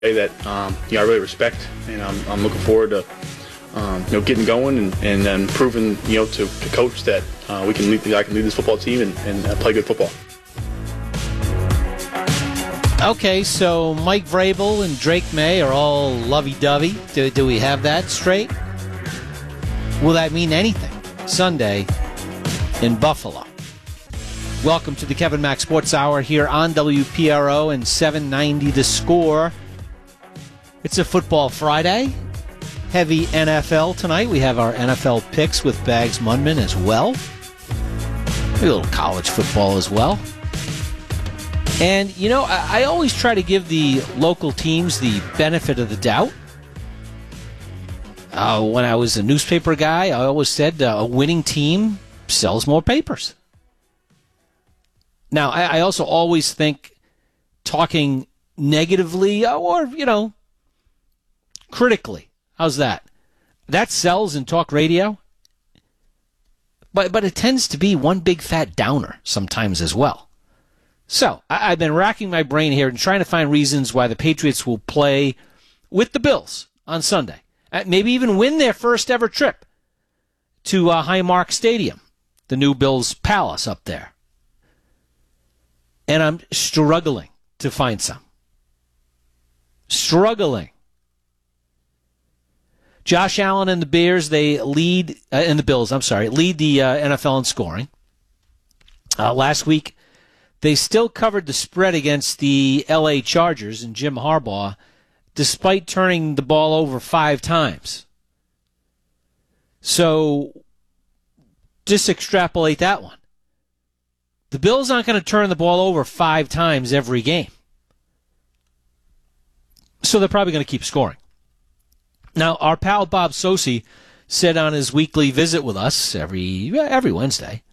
that I really respect, and I'm looking forward to getting going and proving to coach that I can lead this football team and play good football. Okay, so Mike Vrabel and Drake May are all lovey-dovey. Do we have that straight? Will that mean anything Sunday in Buffalo? Welcome to the Kevin Mack Sports Hour here on WPRO and 790 The Score. It's a football Friday. Heavy NFL tonight. We have our NFL picks with Bags Mundman as well. Maybe a little college football as well. And, I always try to give the local teams the benefit of the doubt. When I was a newspaper guy, I always said a winning team sells more papers. Now, I also always think talking negatively or, critically. How's that? That sells in talk radio. But it tends to be one big fat downer sometimes as well. So, I've been racking my brain here and trying to find reasons why the Patriots will play with the Bills on Sunday. Maybe even win their first ever trip to Highmark Stadium, the new Bills Palace up there. And I'm struggling to find some. Struggling. Josh Allen and the Bears, they lead the NFL in scoring. Last week, they still covered the spread against the L.A. Chargers and Jim Harbaugh, despite turning the ball over 5 times. So, just extrapolate that one. The Bills aren't going to turn the ball over 5 times every game. So they're probably going to keep scoring. Now, our pal Bob Sosi said on his weekly visit with us every Wednesday,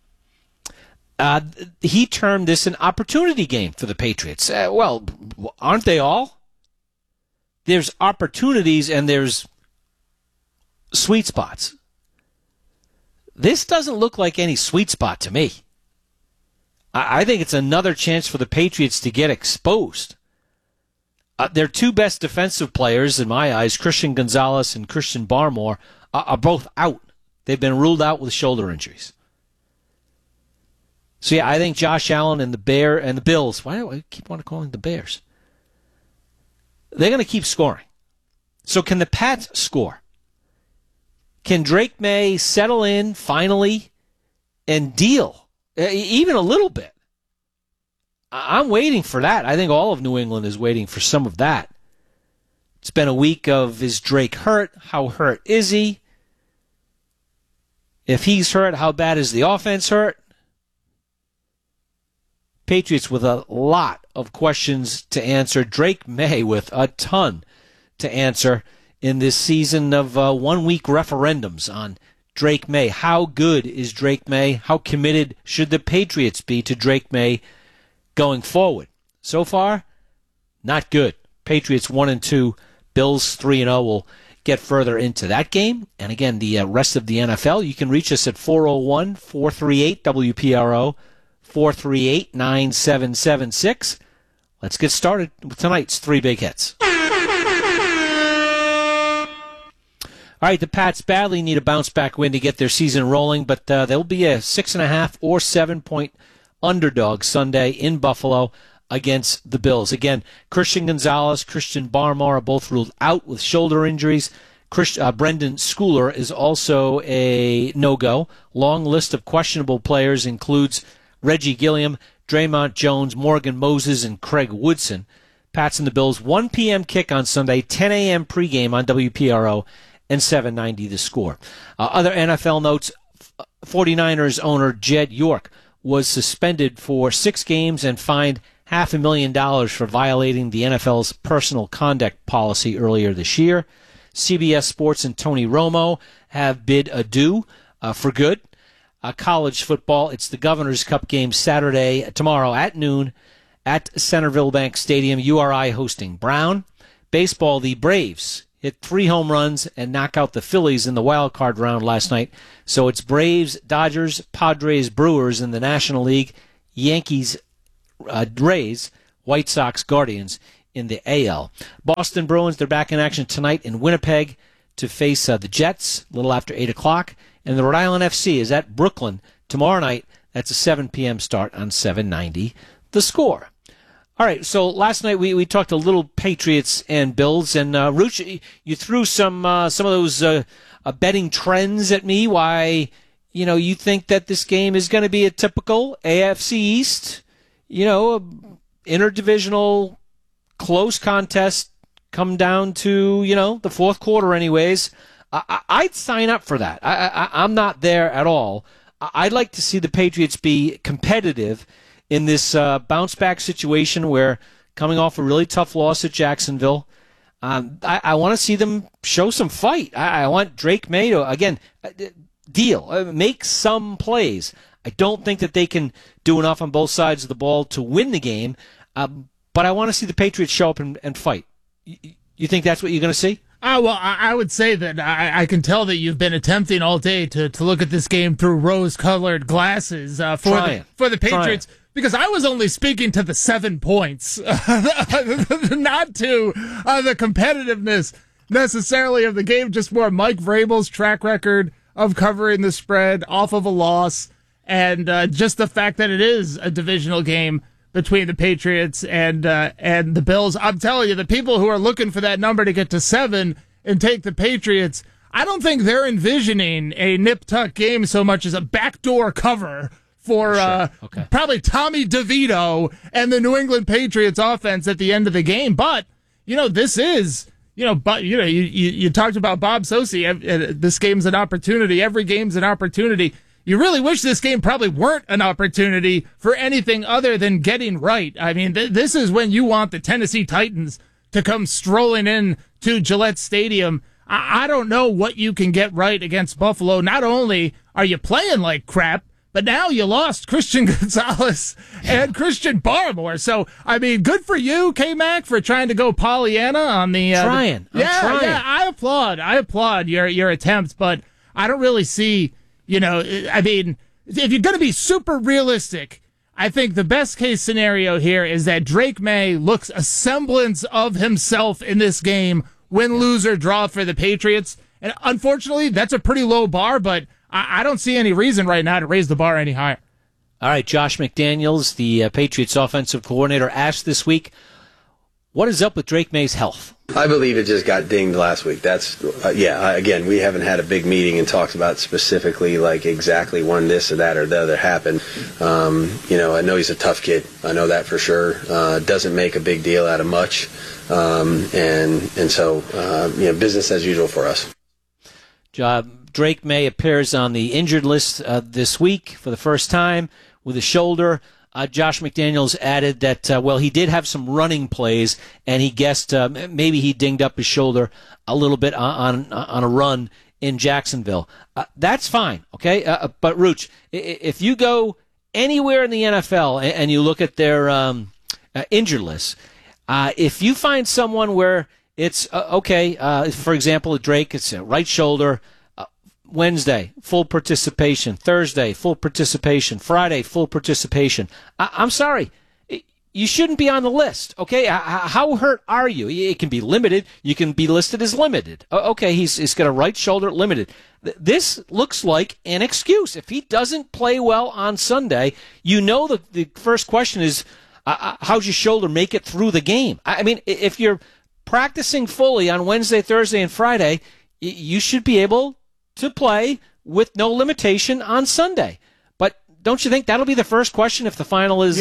he termed this an opportunity game for the Patriots. Well, aren't they all? There's opportunities and there's sweet spots. This doesn't look like any sweet spot to me. I think it's another chance for the Patriots to get exposed. Their 2 best defensive players, in my eyes, Christian Gonzalez and Christian Barmore, are both out. They've been ruled out with shoulder injuries. So, yeah, I think Josh Allen and the Bills, why do I keep on calling the Bears? They're going to keep scoring. So can the Pats score? Can Drake May settle in finally and deal, even a little bit? I'm waiting for that. I think all of New England is waiting for some of that. It's been a week of, is Drake hurt? How hurt is he? If he's hurt, how bad is the offense hurt? Patriots with a lot of questions to answer. Drake May with a ton to answer in this season of 1-week referendums on Drake May. How good is Drake May? How committed should the Patriots be to Drake May going forward? So far, not good. Patriots 1-2, Bills 3-0. We'll get further into that game. And again, the rest of the NFL, you can reach us at 401-438-WPRO, 438-9776. Let's get started with tonight's 3 big hits. All right, the Pats badly need a bounce-back win to get their season rolling, but they'll be a 6.5 or 7-point underdog Sunday in Buffalo against the Bills. Again, Christian Gonzalez, Christian Barmore are both ruled out with shoulder injuries. Brendan Schooler is also a no-go. Long list of questionable players includes Reggie Gilliam, Draymond Jones, Morgan Moses, and Craig Woodson. Pats and the Bills, 1 p.m. kick on Sunday, 10 a.m. pregame on WPRO and 790 The Score. Other NFL notes, 49ers owner Jed York was suspended for 6 games and fined $500,000 for violating the NFL's personal conduct policy earlier this year. CBS Sports and Tony Romo have bid adieu for good. College football, it's the Governor's Cup game tomorrow at noon at Centerville Bank Stadium, URI hosting Brown. Baseball, the Braves hit 3 home runs and knock out the Phillies in the wild card round last night. So it's Braves, Dodgers, Padres, Brewers in the National League, Yankees, Rays, White Sox, Guardians in the AL. Boston Bruins, they're back in action tonight in Winnipeg to face the Jets a little after 8 o'clock. And the Rhode Island FC is at Brooklyn tomorrow night. That's a 7 p.m. start on 790 The Score. All right, so last night we talked a little Patriots and Bills, and Ruch, you threw some of those betting trends at me. Why, you think that this game is going to be a typical AFC East, interdivisional close contest, come down to the fourth quarter, anyways. I'd sign up for that. I'm not there at all. I'd like to see the Patriots be competitive in this bounce-back situation where coming off a really tough loss at Jacksonville, I want to see them show some fight. I want Drake May to, again, make some plays. I don't think that they can do enough on both sides of the ball to win the game, but I want to see the Patriots show up and fight. You think that's what you're going to see? Well, I would say that I can tell that you've been attempting all day to look at this game through rose-colored glasses for the Patriots. Because I was only speaking to the 7 points, not to the competitiveness necessarily of the game, just more Mike Vrabel's track record of covering the spread off of a loss, and just the fact that it is a divisional game between the Patriots and the Bills. I'm telling you, the people who are looking for that number to get to 7 and take the Patriots, I don't think they're envisioning a nip-tuck game so much as a backdoor cover for probably Tommy DeVito and the New England Patriots offense at the end of the game. But, this is, you talked about Bob Socci. This game's an opportunity. Every game's an opportunity. You really wish this game probably weren't an opportunity for anything other than getting right. I mean, this is when you want the Tennessee Titans to come strolling in to Gillette Stadium. I don't know what you can get right against Buffalo. Not only are you playing like crap, but now you lost Christian Gonzalez and Christian Barmore. So, I mean, good for you, K-Mac, for trying to go Pollyanna on the... I'm trying. Yeah, I applaud your attempts, but I don't really see, I mean, if you're going to be super realistic, I think the best case scenario here is that Drake May looks a semblance of himself in this game, win, lose, or draw for the Patriots. And unfortunately, that's a pretty low bar, but I don't see any reason right now to raise the bar any higher. All right, Josh McDaniels, the Patriots offensive coordinator, asked this week, what is up with Drake May's health? I believe it just got dinged last week. That's, again, we haven't had a big meeting and talked about specifically, like, exactly when this or that or the other happened. I know he's a tough kid. I know that for sure. Doesn't make a big deal out of much. And so, business as usual for us. Drake May appears on the injured list this week for the first time with a shoulder. Josh McDaniels added that, he did have some running plays, and he guessed maybe he dinged up his shoulder a little bit on a run in Jacksonville. That's fine, okay? But, Ruch, if you go anywhere in the NFL and you look at their injured list, if you find someone where it's, for example, Drake, it's a right shoulder, Wednesday, full participation. Thursday, full participation. Friday, full participation. I'm sorry. You shouldn't be on the list, okay? How hurt are you? It can be limited. You can be listed as limited. Okay, he's got a right shoulder limited. This looks like an excuse. If he doesn't play well on Sunday, the first question is, how's your shoulder make it through the game? I mean, if you're practicing fully on Wednesday, Thursday, and Friday, you should be able to play with no limitation on Sunday. But don't you think that'll be the first question if the final is,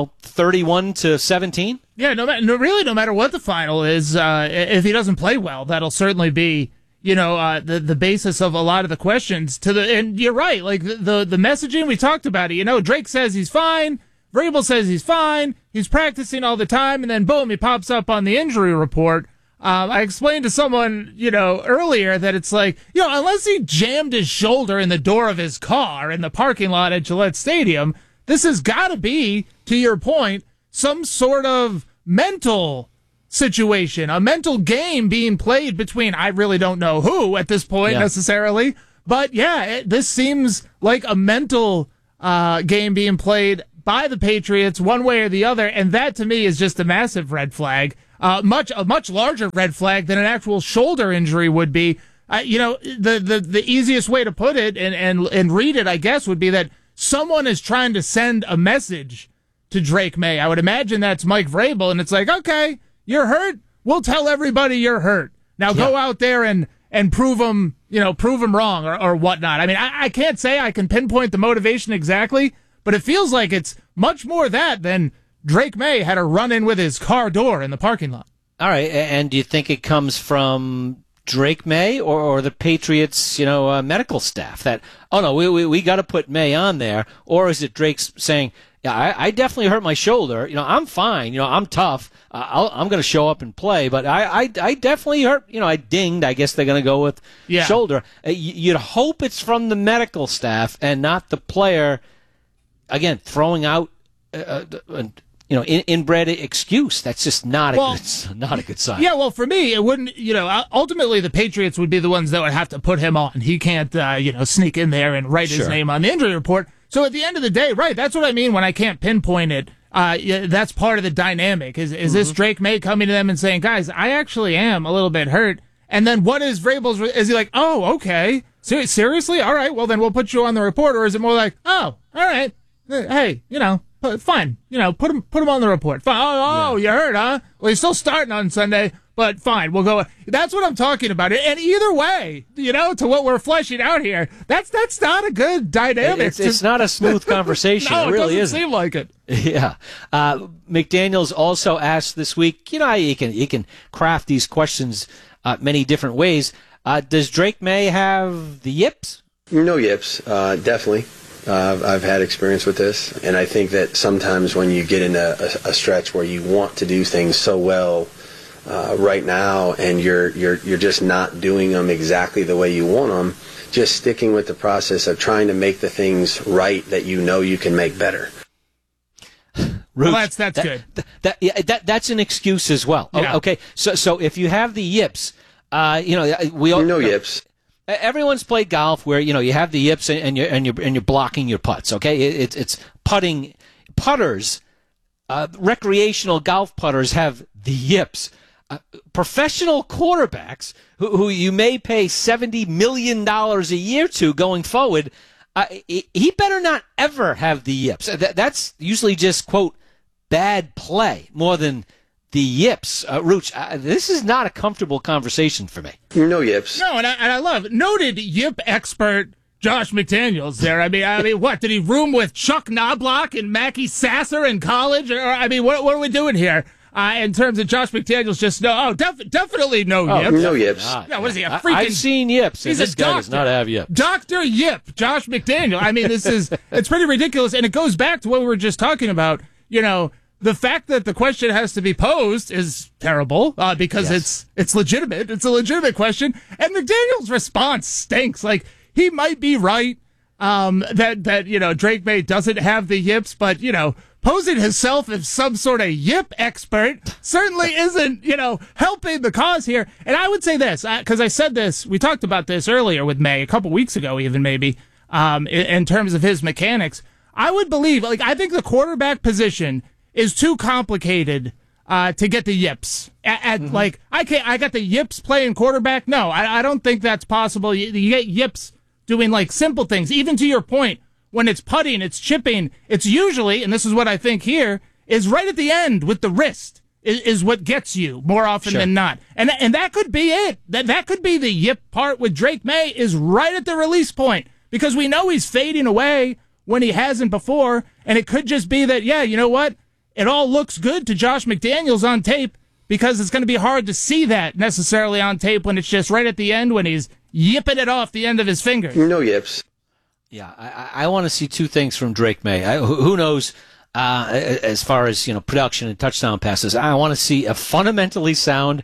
31-17? Yeah, no matter what the final is, if he doesn't play well, that'll certainly be, the basis of a lot of the questions. And you're right, like the messaging, we talked about it. Drake says he's fine, Vrabel says he's fine, he's practicing all the time, and then boom, he pops up on the injury report. I explained to someone, earlier that it's like, unless he jammed his shoulder in the door of his car in the parking lot at Gillette Stadium, this has got to be, to your point, some sort of mental situation, a mental game being played between, I really don't know who at this point necessarily, but this seems like a mental game being played by the Patriots one way or the other, and that to me is just a massive red flag. a much larger red flag than an actual shoulder injury would be. The easiest way to put it and read it, I guess, would be that someone is trying to send a message to Drake May. I would imagine that's Mike Vrabel, and it's like, okay, you're hurt. We'll tell everybody you're hurt. Now go out there and prove them wrong or whatnot. I mean, I can't say I can pinpoint the motivation exactly, but it feels like it's much more that than Drake May had a run-in with his car door in the parking lot. All right, and do you think it comes from Drake May or the Patriots, medical staff that, oh no, we got to put May on there? Or is it Drake's saying, yeah, I definitely hurt my shoulder. I'm fine. I'm tough. I'm going to show up and play, but I definitely hurt. I dinged. I guess they're going to go with shoulder. You'd hope it's from the medical staff and not the player. Again, throwing out inbred excuse. That's just not a good sign. Yeah, well, for me, it wouldn't. Ultimately, the Patriots would be the ones that would have to put him on. He can't, sneak in there and write his name on the injury report. So at the end of the day, right, that's what I mean when I can't pinpoint it. That's part of the dynamic. Is this Drake May coming to them and saying, guys, I actually am a little bit hurt? And then what is Vrabel's? Is he like, oh, okay, seriously? All right, well, then we'll put you on the report. Or is it more like, oh, all right, hey, fine, put him on the report. Fine. Oh, you hurt, huh? Well, he's still starting on Sunday, but fine, we'll go. That's what I'm talking about. And either way, to what we're fleshing out here, that's not a good dynamic. It's not a smooth conversation. No, it really doesn't seem like it. Yeah. McDaniels also asked this week, you can craft these questions many different ways. Does Drake May have the yips? No yips, definitely. I've had experience with this, and I think that sometimes when you get in a stretch where you want to do things so well right now, and you're just not doing them exactly the way you want them, just sticking with the process of trying to make the things right that you can make better. Well, that's good. That's an excuse as well. Yeah. Okay, so if you have the yips, we all no yips. Everyone's played golf where you have the yips and you're blocking your putts. Okay, it's putting putters. Recreational golf putters have the yips. Professional quarterbacks who you may pay $70 million a year to going forward, he better not ever have the yips. That's usually just quote bad play more than the yips. Rooch, this is not a comfortable conversation for me. No yips. No, and I love noted yip expert Josh McDaniels there. I mean, what did he room with Chuck Knobloch and Mackie Sasser in college? Or what are we doing here? In terms of Josh McDaniels, just definitely no yips. No yips. Yeah, what is he? A freaking? I've seen yips. He's this a guy doctor. Does not have yips. Dr. Yip, Josh McDaniel. I mean, it's pretty ridiculous, and it goes back to what we were just talking about. The fact that the question has to be posed is terrible because it's legitimate. It's a legitimate question, and McDaniel's response stinks. Like, he might be right that Drake May doesn't have the yips, but posing himself as some sort of yip expert certainly isn't helping the cause here. And I would say this because I said this. We talked about this earlier with May a couple weeks ago, even maybe in terms of his mechanics. I would believe, I think the quarterback position is too complicated to get the yips. I got the yips playing quarterback. No, I don't think that's possible. You get yips doing simple things. Even to your point, when it's putting, it's chipping, it's usually, and this is what I think here, is right at the end with the wrist is what gets you more often than not. And that could be it. That could be the yip part with Drake May is right at the release point because we know he's fading away when he hasn't before. And it could just be that, you know what? It all looks good to Josh McDaniels on tape because it's going to be hard to see that necessarily on tape when it's just right at the end when he's yipping it off the end of his fingers. No yips. Yeah, I want to see two things from Drake May. Who knows as far as production and touchdown passes. I want to see a fundamentally sound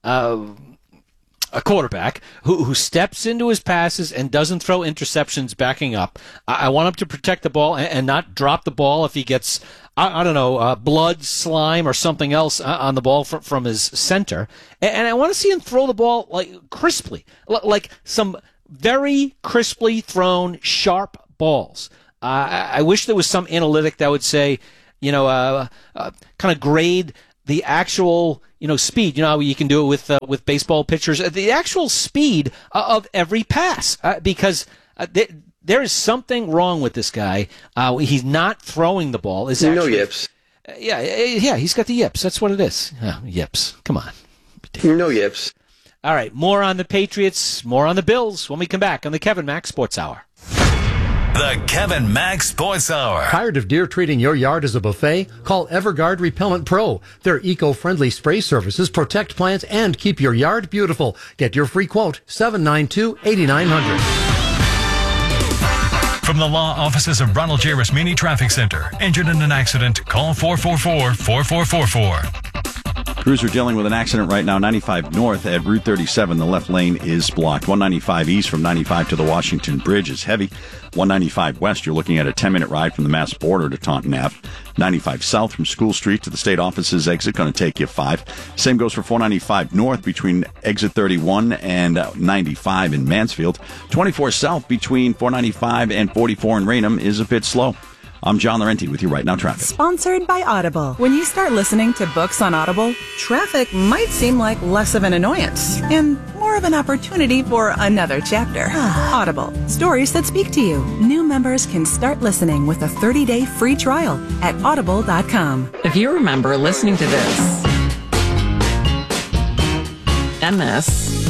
a quarterback who steps into his passes and doesn't throw interceptions backing up. I want him to protect the ball and not drop the ball if he gets, blood, slime, or something else on the ball from his center. And I want to see him throw the ball crisply, like some very crisply thrown, sharp balls. I wish there was some analytic that would say, kind of grade the actual, speed. You know how you can do it with baseball pitchers, the actual speed of every pass, because there is something wrong with this guy. He's not throwing the ball. Yips. Yeah, he's got the yips. That's what it is. Yips. Come on. No yips. All right, more on the Patriots, more on the Bills when we come back on the Kevin Mack Sports Hour. The Kevin Mack Sports Hour. Tired of deer treating your yard as a buffet? Call Everguard Repellent Pro. Their eco-friendly spray services protect plants and keep your yard beautiful. Get your free quote, 792-8900. From the law offices of Ronald J. Rasmini Traffic Center. Injured in an accident? Call 444-4444. Crews are dealing with an accident right now, 95 north at Route 37. The left lane is blocked. 195 east from 95 to the Washington Bridge is heavy. 195 west, you're looking at a 10-minute ride from the Mass border to Taunton Ave. 95 south from School Street to the state offices exit, going to take you 5. Same goes for 495 north between exit 31 and 95 in Mansfield. 24 south between 495 and 44 in Raynham is a bit slow. I'm John Laurenti with you right now, traffic. Sponsored by Audible. When you start listening to books on Audible, traffic might seem like less of an annoyance and more of an opportunity for another chapter. Audible. Stories that speak to you. New members can start listening with a 30-day free trial at audible.com. If you remember listening to this and this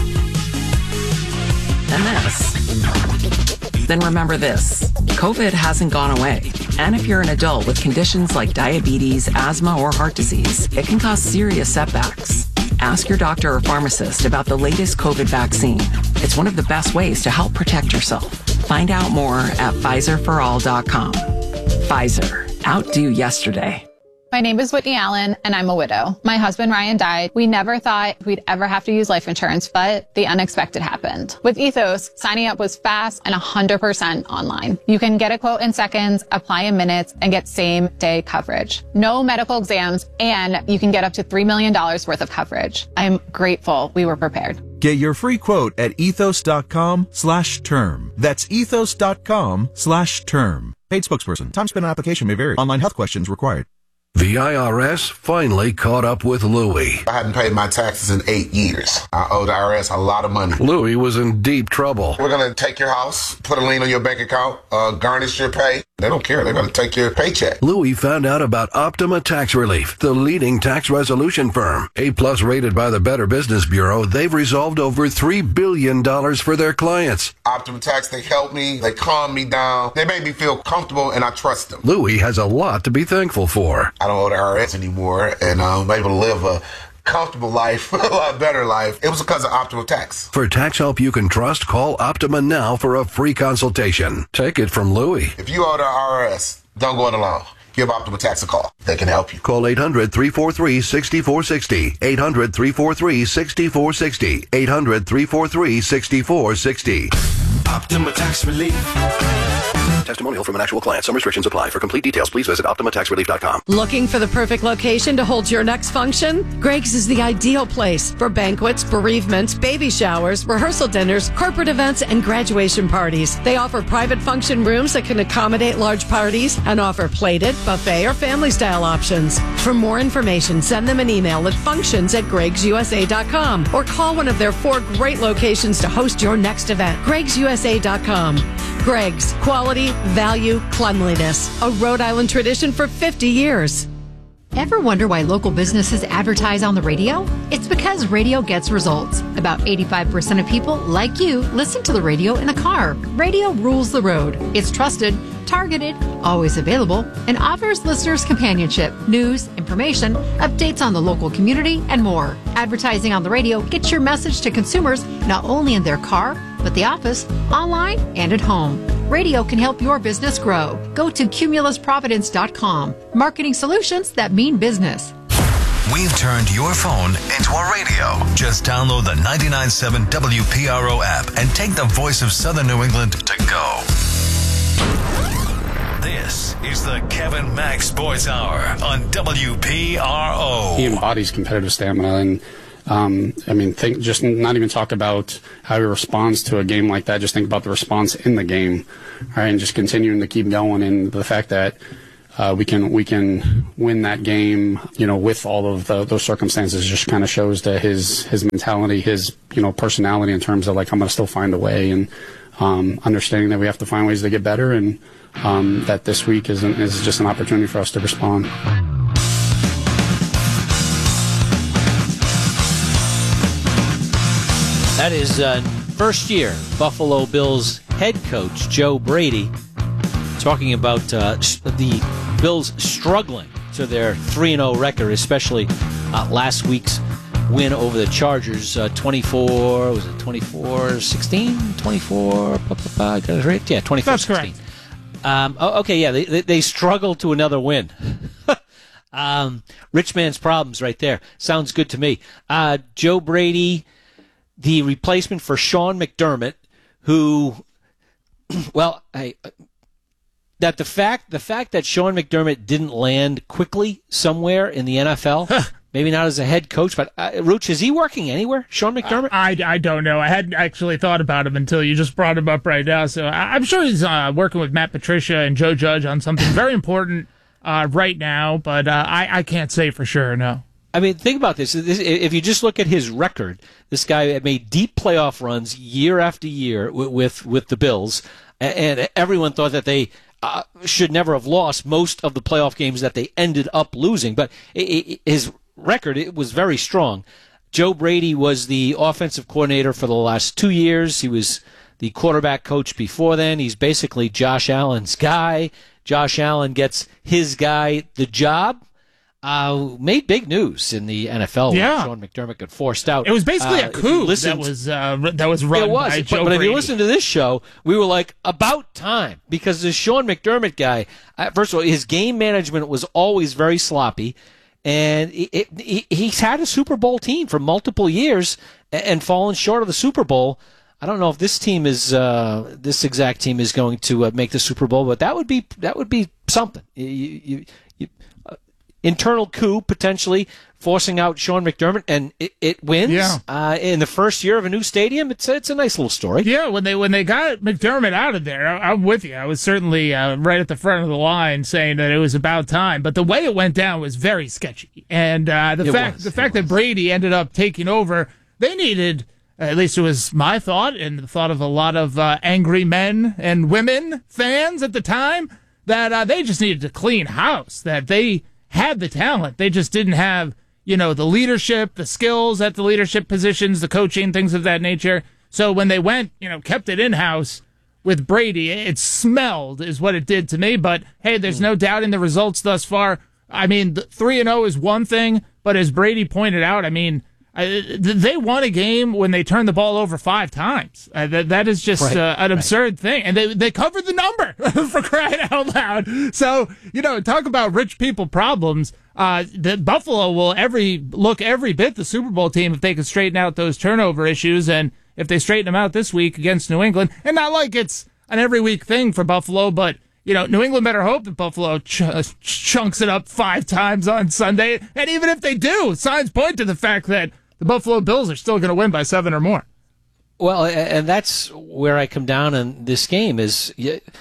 and this, then remember this. COVID hasn't gone away. And if you're an adult with conditions like diabetes, asthma, or heart disease, it can cause serious setbacks. Ask your doctor or pharmacist about the latest COVID vaccine. It's one of the best ways to help protect yourself. Find out more at PfizerForAll.com. Pfizer. Outdo yesterday. My name is Whitney Allen, and I'm a widow. My husband, Ryan, died. We never thought we'd ever have to use life insurance, but the unexpected happened. With Ethos, signing up was fast and 100% online. You can get a quote in seconds, apply in minutes, and get same-day coverage. No medical exams, and you can get up to $3 million worth of coverage. I'm grateful we were prepared. Get your free quote at ethos.com/term. That's ethos.com/term. Paid spokesperson. Time spent on application may vary. Online health questions required. The IRS finally caught up with Louie. I hadn't paid my taxes in 8 years. I owed the IRS a lot of money. Louie was in deep trouble. We're going to take your house, put a lien on your bank account, garnish your pay. They don't care. They're going to take your paycheck. Louie found out about Optima Tax Relief, the leading tax resolution firm. A+ rated by the Better Business Bureau, they've resolved over $3 billion for their clients. Optima Tax, they helped me. They calmed me down. They made me feel comfortable, and I trust them. Louie has a lot to be thankful for. I don't owe the IRS anymore, and I'm able to live a comfortable life, a lot better life. It was because of Optima Tax. For tax help you can trust, call Optima now for a free consultation. Take it from Louie. If you owe the IRS, don't go it alone. Give Optima Tax a call. They can help you. Call 800-343-6460. 800-343-6460. 800-343-6460. Optima Tax Relief. Testimonial from an actual client. Some restrictions apply. For complete details, please visit OptimaTaxRelief.com. Looking for the perfect location to hold your next function? Greg's is the ideal place for banquets, bereavements, baby showers, rehearsal dinners, corporate events, and graduation parties. They offer private function rooms that can accommodate large parties and offer plated, buffet, or family-style options. For more information, send them an email at functions@gregsusa.com or call one of their 4 great locations to host your next event. gregsusa.com. Greg's. Quality, value, cleanliness. A Rhode Island tradition for 50 years. Ever wonder why local businesses advertise on the radio? It's because radio gets results. About 85% of people, like you, listen to the radio in the car. Radio rules the road. It's trusted, targeted, always available, and offers listeners companionship, news, information, updates on the local community, and more. Advertising on the radio gets your message to consumers not only in their car, but the office, online, and at home. Radio can help your business grow. Go to CumulusProvidence.com. Marketing solutions that mean business. We've turned your phone into a radio. Just download the 99.7 WPRO app and take the voice of Southern New England to go. This is the Kevin Mack Sports Hour on WPRO. He embodies competitive stamina, and just not even talk about how he responds to a game like that. Just think about the response in the game, right? And just continuing to keep going, and the fact that we can win that game, with all of those circumstances. Just kind of shows that his mentality, his, personality in terms of like, I'm going to still find a way, and understanding that we have to find ways to get better, and that this week is just an opportunity for us to respond. That is first-year Buffalo Bills head coach Joe Brady talking about the Bills struggling to their 3-0 record, especially last week's win over the Chargers, 24-16? 24, got it right? Yeah, 24-16. That's correct. They struggled to another win. Rich man's problems right there. Sounds good to me. Joe Brady, the replacement for Sean McDermott, who, well, that the fact that Sean McDermott didn't land quickly somewhere in the NFL, maybe not as a head coach, but Rooch, is he working anywhere, Sean McDermott? I don't know. I hadn't actually thought about him until you just brought him up right now. So I'm sure he's working with Matt Patricia and Joe Judge on something very important right now, but I can't say for sure, no. I mean, think about this. If you just look at his record, this guy made deep playoff runs year after year with the Bills, and everyone thought that they should never have lost most of the playoff games that they ended up losing. But his record, it was very strong. Joe Brady was the offensive coordinator for the last 2 years. He was the quarterback coach before then. He's basically Josh Allen's guy. Josh Allen gets his guy the job. Made big news in the NFL when Sean McDermott got forced out. It was basically a coup that was run by Joe But Brady. if you listen to this show, we were like, about time, because the Sean McDermott guy, first of all, his game management was always very sloppy, and he's had a Super Bowl team for multiple years and fallen short of the Super Bowl. I don't know if this team is this exact team is going to make the Super Bowl, but that would be something. Internal coup, potentially, forcing out Sean McDermott, and it wins in the first year of a new stadium. It's a nice little story. Yeah, when they got McDermott out of there, I'm with you. I was certainly right at the front of the line saying that it was about time. But the way it went down was very sketchy. And the fact that Brady ended up taking over, they needed, at least it was my thought and the thought of a lot of angry men and women fans at the time, that they just needed to clean house, that they had the talent. They just didn't have, the leadership, the skills at the leadership positions, the coaching, things of that nature. So when they went, kept it in-house with Brady, it smelled is what it did to me. But, hey, there's no doubt in the results thus far. I mean, 3-0 is one thing, but as Brady pointed out, I mean, they won a game when they turned the ball over 5 times. That is just an absurd thing. And they covered the number, for crying out loud. So, talk about rich people problems. The Buffalo will look every bit the Super Bowl team if they can straighten out those turnover issues. And if they straighten them out this week against New England, and not like it's an every week thing for Buffalo, but New England better hope that Buffalo chunks it up 5 times on Sunday. And even if they do, signs point to the fact that the Buffalo Bills are still going to win by 7 or more. Well, and that's where I come down on this game is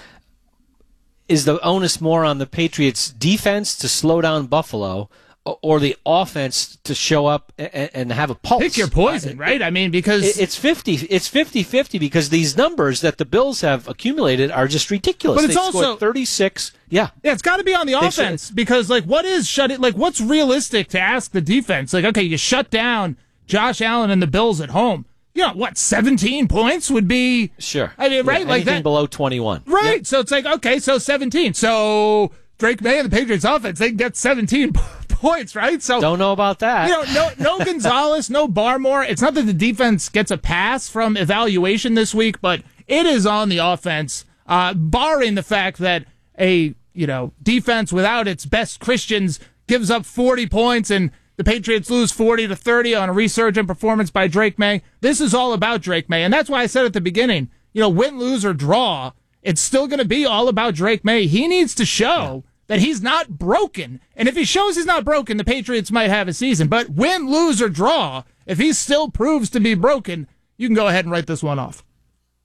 the onus more on the Patriots' defense to slow down Buffalo, or the offense to show up and have a pulse? Pick your poison, right? I mean, because it's 50-50 because these numbers that the Bills have accumulated are just ridiculous. But it's They also scored 36. Yeah, it's got to be on the offense because, what's realistic to ask the defense? Okay, you shut down Josh Allen and the Bills at home. 17 points would be sure. I mean, right, like that below 21, right? Yep. So it's okay, so 17. So Drake May and the Patriots offense, they can get 17 points, right? So don't know about that. No Gonzalez, no Barmore. It's not that the defense gets a pass from evaluation this week, but it is on the offense, barring the fact that a defense without its best Christians gives up 40 points and the Patriots lose 40-30 on a resurgent performance by Drake May. This is all about Drake May, and that's why I said at the beginning, win, lose, or draw, it's still going to be all about Drake May. He needs to show that he's not broken, and if he shows he's not broken, the Patriots might have a season. But win, lose, or draw, if he still proves to be broken, you can go ahead and write this one off.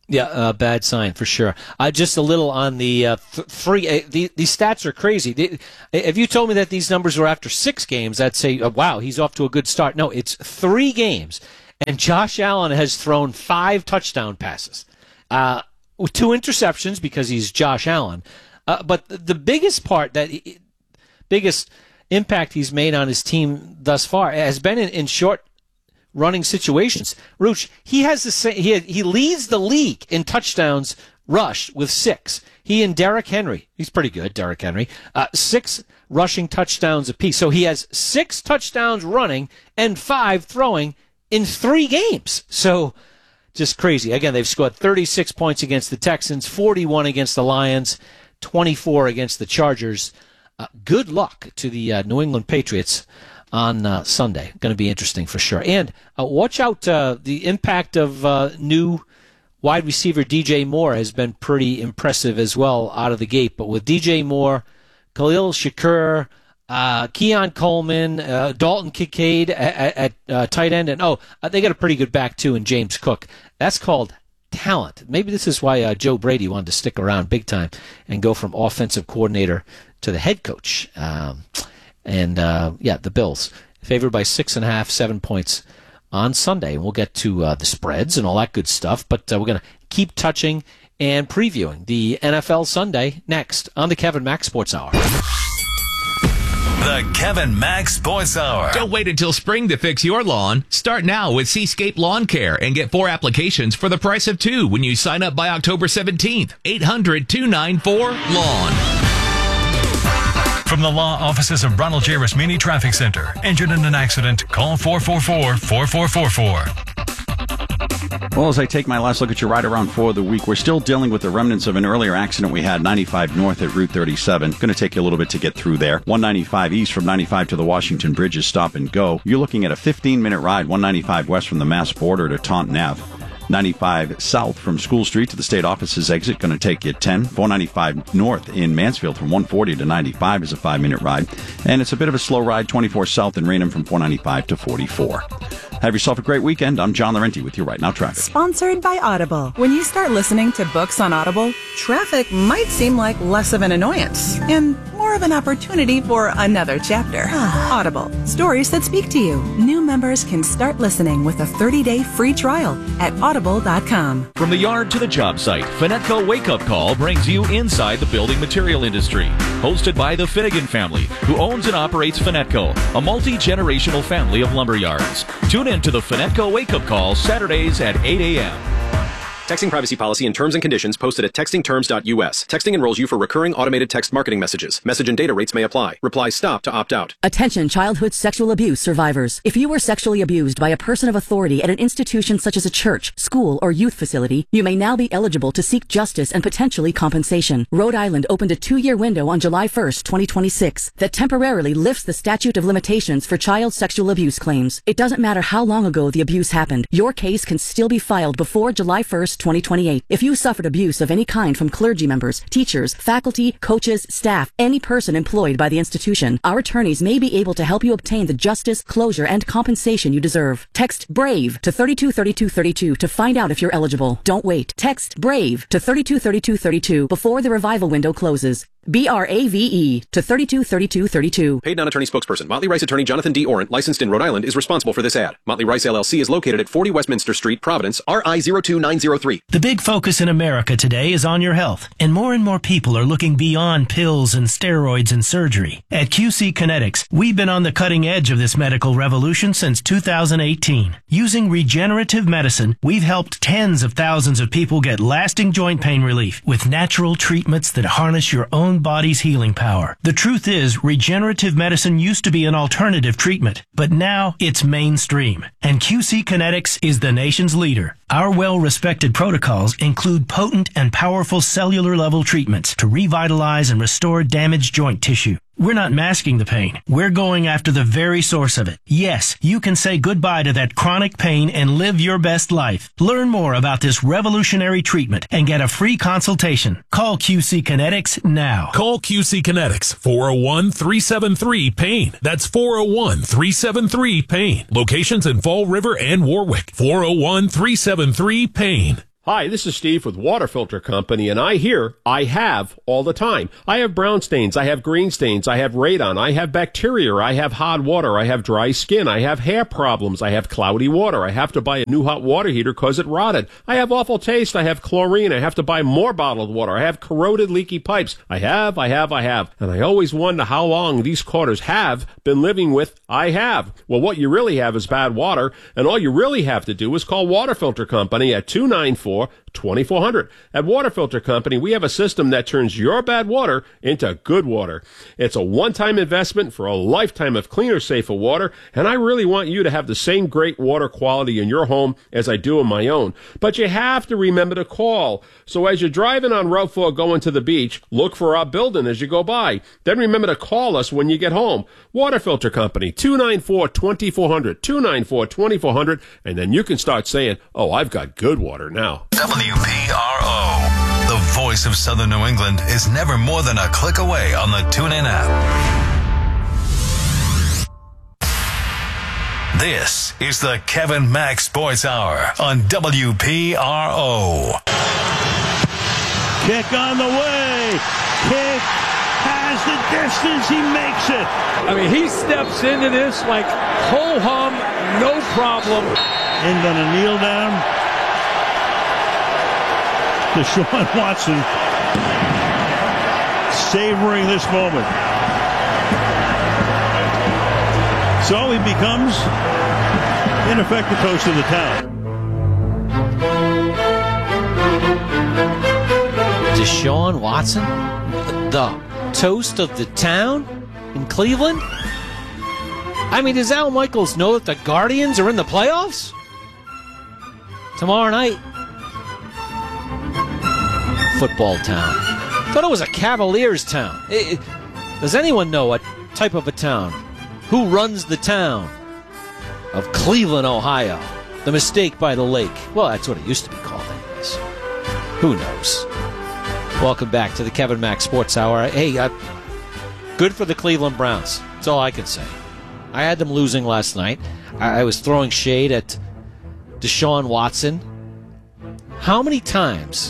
Yeah, bad sign for sure. Just a little on the free. These stats are crazy. If you told me that these numbers were after 6 games, I'd say, wow, he's off to a good start. No, it's 3 games, and Josh Allen has thrown 5 touchdown passes, with 2 interceptions because he's Josh Allen. But the biggest part, biggest impact he's made on his team thus far has been in short running situations. Rooch, he has the same. He leads the league in touchdowns rushed with 6. He and Derrick Henry, he's pretty good. Derrick Henry, 6 rushing touchdowns apiece. So he has 6 touchdowns running and 5 throwing in 3 games. So just crazy. Again, they've scored 36 points against the Texans, 41 against the Lions, 24 against the Chargers. Good luck to the New England Patriots on Sunday. Going to be interesting for sure. And watch out, the impact of new wide receiver DJ Moore has been pretty impressive as well out of the gate. But with DJ Moore, Khalil Shakur, Keon Coleman, Dalton Kincaid at tight end, and they got a pretty good back too in James Cook. That's called talent. Maybe this is why Joe Brady wanted to stick around big time and go from offensive coordinator to the head coach. The Bills favored by 6.5, 7 points on Sunday. And we'll get to the spreads and all that good stuff. But we're going to keep touching and previewing the NFL Sunday next on the Kevin Mack Sports Hour. The Kevin Mack Sports Hour. Don't wait until spring to fix your lawn. Start now with Seascape Lawn Care and get 4 applications for the price of 2 when you sign up by October 17th. 800-294-LAWN. From the law offices of Ronald J. Rasmini Traffic Center. Injured in an accident? Call 444-4444. Well, as I take my last look at your ride around for the week, we're still dealing with the remnants of an earlier accident we had 95 north at Route 37. Going to take you a little bit to get through there. 195 east from 95 to the Washington Bridge is stop and go. You're looking at a 15-minute ride, 195 west from the Mass border to Taunton Ave. 95 south from School Street to the state office's exit, going to take you 10. 495 north in Mansfield from 140 to 95 is a 5-minute ride. And it's a bit of a slow ride, 24 south in Raynham from 495 to 44. Have yourself a great weekend. I'm John Laurenti with your Right Now Traffic. Sponsored by Audible. When you start listening to books on Audible, traffic might seem like less of an annoyance and more of an opportunity for another chapter. Audible. Stories that speak to you. New members can start listening with a 30-day free trial at audible.com. From the yard to the job site, Finetco Wake Up Call brings you inside the building material industry. Hosted by the Finnegan family, who owns and operates Finetco, a multi-generational family of lumber yards. Tune in to the Finetco Wake Up Call Saturdays at 8 a.m. Texting privacy policy and terms and conditions posted at textingterms.us. Texting enrolls you for recurring automated text marketing messages. Message and data rates may apply. Reply STOP to opt out. Attention childhood sexual abuse survivors. If you were sexually abused by a person of authority at an institution such as a church, school, or youth facility, you may now be eligible to seek justice and potentially compensation. Rhode Island opened a 2-year window on July 1st, 2026 that temporarily lifts the statute of limitations for child sexual abuse claims. It doesn't matter how long ago the abuse happened. Your case can still be filed before July 1st, 2028. If you suffered abuse of any kind from clergy members, teachers, faculty, coaches, staff, any person employed by the institution, our attorneys may be able to help you obtain the justice, closure, and compensation you deserve. Text BRAVE to 323232 to find out if you're eligible. Don't wait. Text BRAVE to 323232 before the revival window closes. BRAVE to 323232. Paid non-attorney spokesperson. Motley Rice attorney Jonathan D. Orant, licensed in Rhode Island, is responsible for this ad. Motley Rice LLC is located at 40 Westminster Street, Providence, RI 02903. The big focus in America today is on your health, and more people are looking beyond pills and steroids and surgery. At QC Kinetics, we've been on the cutting edge of this medical revolution since 2018. Using regenerative medicine, we've helped tens of thousands of people get lasting joint pain relief with natural treatments that harness your own body's healing power. The truth is, regenerative medicine used to be an alternative treatment, but now it's mainstream, and QC Kinetics is the nation's leader. Our well-respected protocols include potent and powerful cellular-level treatments to revitalize and restore damaged joint tissue. We're not masking the pain. We're going after the very source of it. Yes, you can say goodbye to that chronic pain and live your best life. Learn more about this revolutionary treatment and get a free consultation. Call QC Kinetics now. Call QC Kinetics, 401-373-PAIN. That's 401-373-PAIN. Locations in Fall River and Warwick, 401-373-PAIN. Hi, this is Steve with Water Filter Company, and I have all the time. I have brown stains, I have green stains, I have radon, I have bacteria, I have hot water, I have dry skin, I have hair problems, I have cloudy water, I have to buy a new hot water heater because it rotted. I have awful taste, I have chlorine, I have to buy more bottled water, I have corroded leaky pipes. I have. And I always wonder how long these quarters have been living with I have. Well, what you really have is bad water, and all you really have to do is call Water Filter Company at 294-2400. At Water Filter Company, we have a system that turns your bad water into good water. It's a one-time investment for a lifetime of cleaner, safer water, and I really want you to have the same great water quality in your home as I do in my own. But you have to remember to call. So as you're driving on Route 4 going to the beach, look for our building as you go by. Then remember to call us when you get home. Water Filter Company, 294-2400, 294-2400, and then you can start saying, oh, I've got good water now. WPRO, the voice of Southern New England, is never more than a click away on the TuneIn app. This is the Kevin Mack Sports Hour on WPRO. Kick on the way. Kick has the distance. He makes it. I mean, he steps into this like ho-hum, no problem. And gonna kneel down. Deshaun Watson savoring this moment. So he becomes, in effect, the toast of the town. Deshaun Watson, the toast of the town in Cleveland? I mean, does Al Michaels know that the Guardians are in the playoffs? Tomorrow night. Football town. Thought it was a Cavaliers town. Does anyone know what type of a town? Who runs the town of Cleveland, Ohio? The mistake by the lake. Well, that's what it used to be called anyways. Who knows? Welcome back to the Kevin Mack Sports Hour. Hey, good for the Cleveland Browns. That's all I can say. I had them losing last night. I was throwing shade at Deshaun Watson. How many times?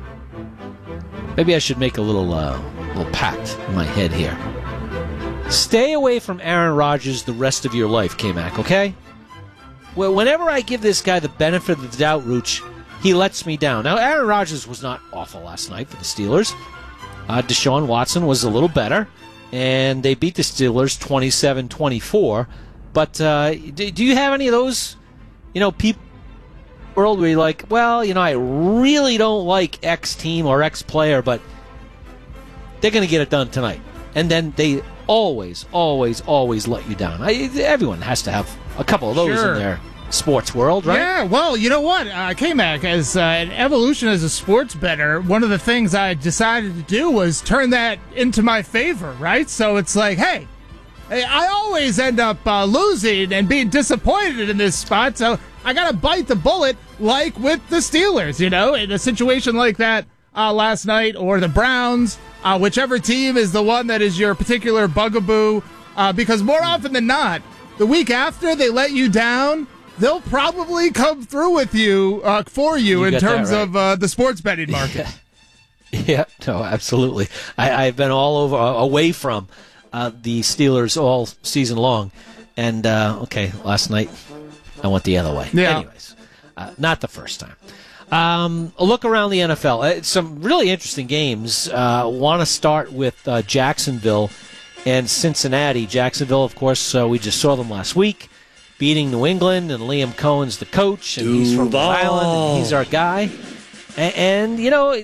Maybe I should make a little pact in my head here. Stay away from Aaron Rodgers the rest of your life, K-Mac, okay? Well, whenever I give this guy the benefit of the doubt, Rooch, he lets me down. Now, Aaron Rodgers was not awful last night for the Steelers. Deshaun Watson was a little better, and they beat the Steelers 27-24. But do you have any of those, people world where you're like, well, I really don't like X team or X player, but they're going to get it done tonight. And then they always let you down. Everyone has to have a couple of those in their sports world, right? Yeah, well, you know what? K-Mac, as an evolution as a sports bettor, one of the things I decided to do was turn that into my favor, right? So it's like, hey, I always end up losing and being disappointed in this spot, so I got to bite the bullet like with the Steelers, in a situation like that last night, or the Browns, whichever team is the one that is your particular bugaboo, because more often than not, the week after they let you down, they'll probably come through with you, for you in terms of the sports betting market. Yeah, no, absolutely. I've been all away from the Steelers all season long, and last night I went the other way. Yeah. Anyways, not the first time. A look around the NFL. Some really interesting games. Want to start with Jacksonville and Cincinnati. Jacksonville, of course, we just saw them last week, beating New England, and Liam Cohen's the coach, and he's from Rhode Island, and he's our guy. And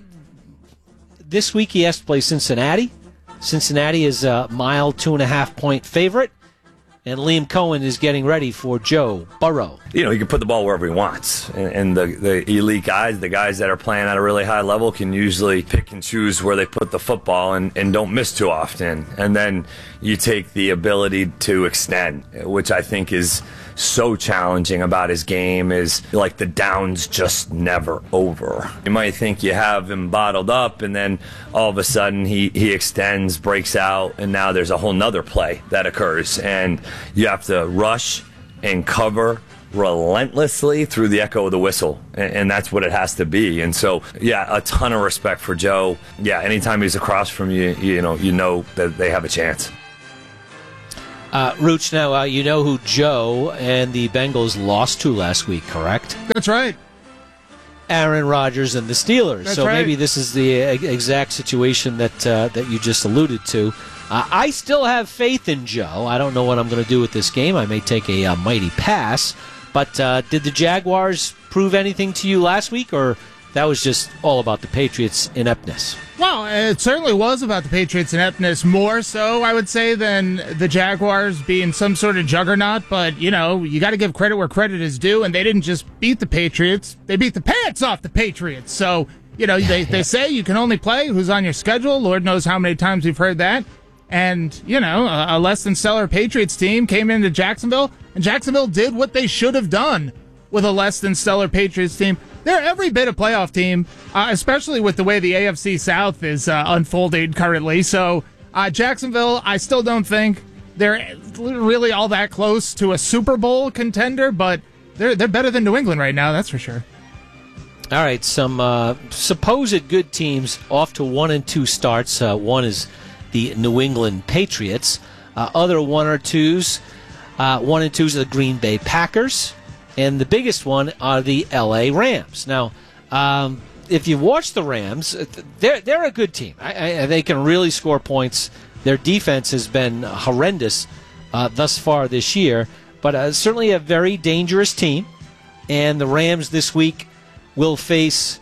this week he has to play Cincinnati. Cincinnati is a mild 2.5-point favorite, and Liam Cohen is getting ready for Joe Burrow. He can put the ball wherever he wants, and the elite guys, the guys that are playing at a really high level, can usually pick and choose where they put the football and don't miss too often. And then you take the ability to extend, which I think is so challenging about his game, is like the down's just never over. You might think you have him bottled up, and then all of a sudden he extends, breaks out, and now there's a whole nother play that occurs, and you have to rush and cover relentlessly through the echo of the whistle, and that's what it has to be. And so, yeah, a ton of respect for Joe. Yeah, anytime he's across from you, you know that they have a chance. Rooch, now you know who Joe and the Bengals lost to last week, correct? That's right. Aaron Rodgers and the Steelers. That's so right. Maybe this is the exact situation that you just alluded to. I still have faith in Joe. I don't know what I'm going to do with this game. I may take a mighty pass. But did the Jaguars prove anything to you last week, or that was just all about the Patriots' ineptness? Well, it certainly was about the Patriots' ineptness, more so, I would say, than the Jaguars being some sort of juggernaut. But, you got to give credit where credit is due, and they didn't just beat the Patriots. They beat the pants off the Patriots. So, they say you can only play who's on your schedule. Lord knows how many times we've heard that. And, a less than stellar Patriots team came into Jacksonville, and Jacksonville did what they should have done with a less than stellar Patriots team. They're every bit a playoff team, especially with the way the AFC South is unfolding currently. So, Jacksonville, I still don't think they're really all that close to a Super Bowl contender, but they're better than New England right now, that's for sure. All right, some supposed good teams off to 1-2 starts. One is the New England Patriots. Other 1-2s are the Green Bay Packers. And the biggest one are the L.A. Rams. Now, if you watch the Rams, they're a good team. They can really score points. Their defense has been horrendous thus far this year, but certainly a very dangerous team. And the Rams this week will face,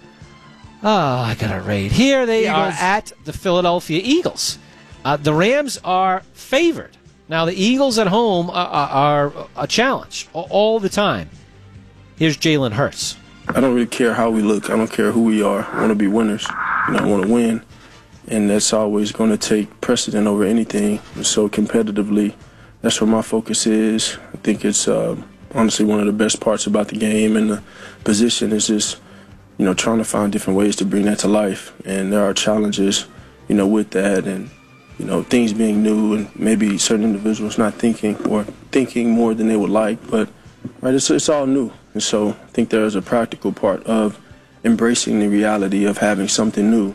I got it right here, they Eagles. Are at the Philadelphia Eagles. The Rams are favored. Now, the Eagles at home are a challenge all the time. Here's Jalen Hurts. I don't really care how we look. I don't care who we are. I want to be winners. I want to win. And that's always going to take precedent over anything. And so competitively, that's where my focus is. I think it's honestly one of the best parts about the game and the position is just, trying to find different ways to bring that to life. And there are challenges, with that and, things being new and maybe certain individuals not thinking or thinking more than they would like. But right, it's all new. And so I think there is a practical part of embracing the reality of having something new.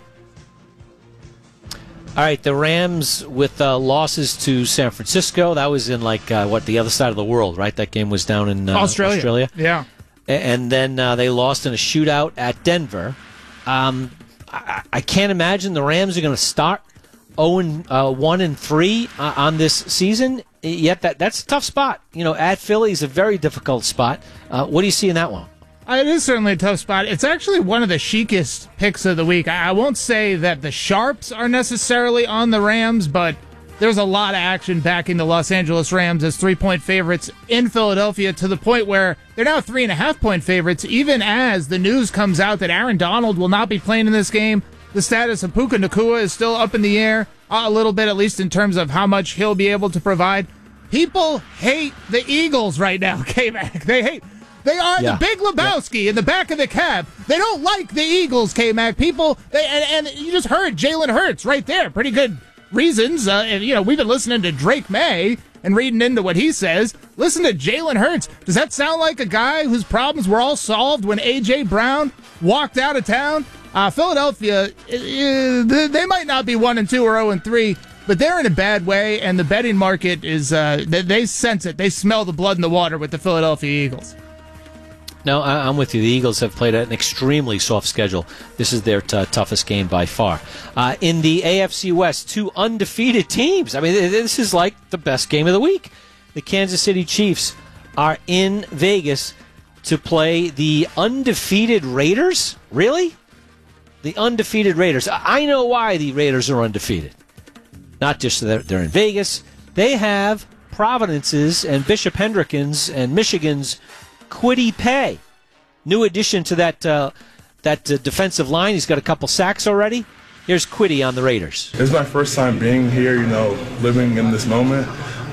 All right, the Rams with losses to San Francisco. That was in the other side of the world, right? That game was down in Australia. Yeah. And then they lost in a shootout at Denver. I can't imagine the Rams are going to start 1-3 on this season. Yet that's a tough spot. At Philly is a very difficult spot. What do you see in that one? It is certainly a tough spot. It's actually one of the chicest picks of the week. I won't say that the sharps are necessarily on the Rams, but there's a lot of action backing the Los Angeles Rams as 3-point favorites in Philadelphia to the point where they're now 3.5-point favorites, even as the news comes out that Aaron Donald will not be playing in this game. The status of Puka Nacua is still up in the air a little bit, at least in terms of how much he'll be able to provide. People hate the Eagles right now, K-Mac. They are the Big Lebowski in the back of the cab. They don't like the Eagles, K-Mac. People, and you just heard Jalen Hurts right there. Pretty good reasons. We've been listening to Drake May and reading into what he says. Listen to Jalen Hurts. Does that sound like a guy whose problems were all solved when A.J. Brown walked out of town? Philadelphia, they might not be 1-2 or 0-3, but they're in a bad way, and the betting market is, they sense it. They smell the blood in the water with the Philadelphia Eagles. No, I'm with you. The Eagles have played an extremely soft schedule. This is their toughest game by far. In the AFC West, two undefeated teams. I mean, this is like the best game of the week. The Kansas City Chiefs are in Vegas to play the undefeated Raiders. Really? The undefeated Raiders. I know why the Raiders are undefeated. Not just that they're in Vegas. They have Providence's and Bishop Hendrickens and Michigan's Kwity Paye. New addition to that defensive line. He's got a couple sacks already. Here's Kwity on the Raiders. It's my first time being here, living in this moment.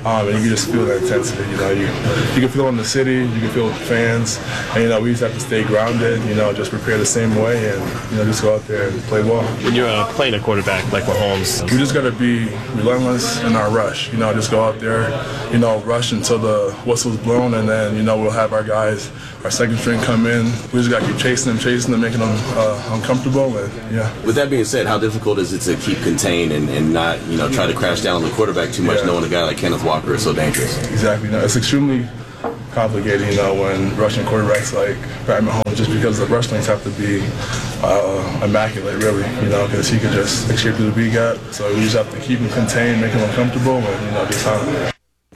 and you can just feel the intensity. You know, you can feel it in the city, you can feel it with the fans, and, you know, we just have to stay grounded, you know, just prepare the same way and, you know, just go out there and play well. When you're playing a quarterback like Mahomes, we just got to be relentless in our rush, you know, just go out there, you know, rush until the whistle's blown, and then, you know, we'll have our guys, our second string come in. We just got to keep chasing them, making them uncomfortable, and yeah. With that being said, how difficult is it to keep contained and not, you know, try to crash down on the quarterback too much, knowing a guy like Kenneth Walker is so dangerous? Exactly. You know, it's extremely complicated, you know, when rushing quarterbacks like Pat Mahomes, just because the rush lanes have to be immaculate, really, you know, because he could just escape through the B gap. So we just have to keep him contained, make him uncomfortable, and, you know, just time.